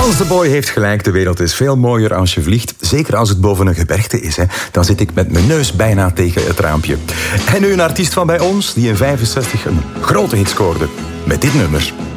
Frans de Boy heeft gelijk, de wereld is veel mooier als je vliegt. Zeker als het boven een gebergte is. Hè. Dan zit ik met mijn neus bijna tegen het raampje. En nu een artiest van bij ons die in 65 een grote hit scoorde. Met dit nummer.